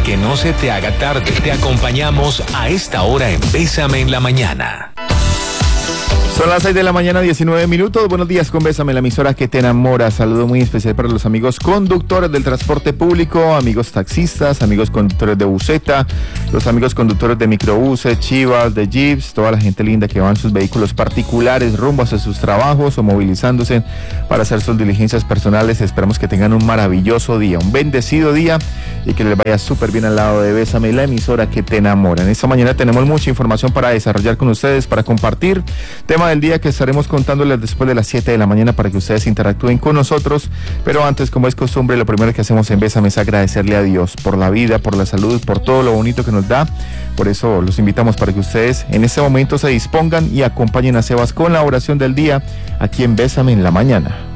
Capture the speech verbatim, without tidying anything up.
Que no se te haga tarde. Te acompañamos a esta hora en Bésame en la Mañana. Son las seis de la mañana, diecinueve minutos. Buenos días con Bésame, la emisora que te enamora. Saludo muy especial para los amigos conductores del transporte público, amigos taxistas, amigos conductores de buseta, los amigos conductores de microbuses, chivas, de jeeps, toda la gente linda que va en sus vehículos particulares rumbo hacia sus trabajos o movilizándose para hacer sus diligencias personales. Esperamos que tengan un maravilloso día, un bendecido día y que les vaya súper bien al lado de Bésame, la emisora que te enamora. En esta mañana tenemos mucha información para desarrollar con ustedes, para compartir. Tema del día que estaremos contándoles después de las siete de la mañana para que ustedes interactúen con nosotros, pero antes, como es costumbre, lo primero que hacemos en Bésame es agradecerle a Dios por la vida, por la salud, por todo lo bonito que nos da. Por eso los invitamos para que ustedes en este momento se dispongan y acompañen a Sebas con la oración del día aquí en Bésame en la Mañana.